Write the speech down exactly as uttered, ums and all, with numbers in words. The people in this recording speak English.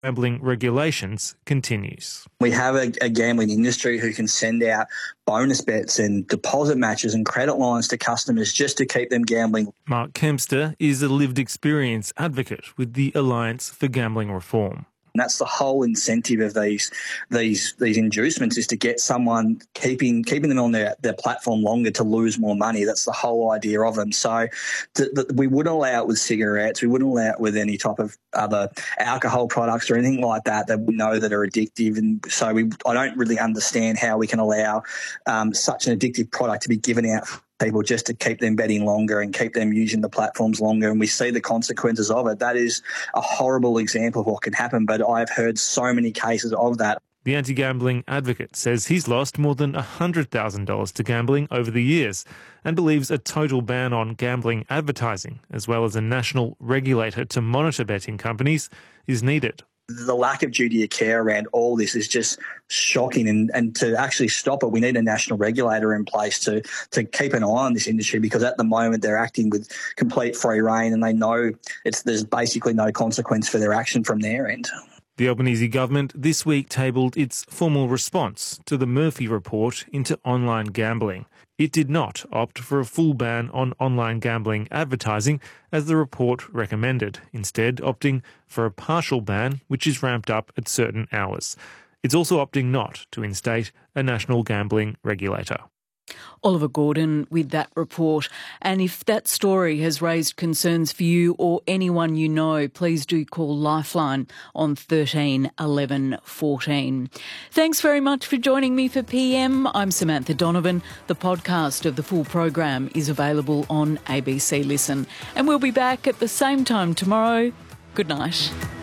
gambling regulations continues. We have a, a gambling industry who can send out bonus bets and deposit matches and credit lines to customers just to keep them gambling. Mark Kempster is a lived experience advocate with the Alliance for Gambling Reform. And that's the whole incentive of these these these inducements, is to get someone keeping keeping them on their, their platform longer to lose more money. That's the whole idea of them. So th- th- we wouldn't allow it with cigarettes. We wouldn't allow it with any type of other alcohol products or anything like that that we know that are addictive. And so we I don't really understand how we can allow um, such an addictive product to be given out people just to keep them betting longer and keep them using the platforms longer. And we see the consequences of it. That is a horrible example of what can happen, but I've heard so many cases of that. The anti-gambling advocate says he's lost more than one hundred thousand dollars to gambling over the years and believes a total ban on gambling advertising, as well as a national regulator to monitor betting companies, is needed. The lack of duty of care around all this is just shocking, and, and to actually stop it, we need a national regulator in place to to keep an eye on this industry, because at the moment they're acting with complete free rein and they know it's there's basically no consequence for their action from their end. The Albanese government this week tabled its formal response to the Murphy report into online gambling. It did not opt for a full ban on online gambling advertising, as the report recommended, instead opting for a partial ban, which is ramped up at certain hours. It's also opting not to instate a national gambling regulator. Oliver Gordon with that report. And if that story has raised concerns for you or anyone you know, please do call Lifeline on thirteen eleven fourteen. Thanks very much for joining me for P M. I'm Samantha Donovan. The podcast of the full program is available on A B C Listen. And we'll be back at the same time tomorrow. Good night.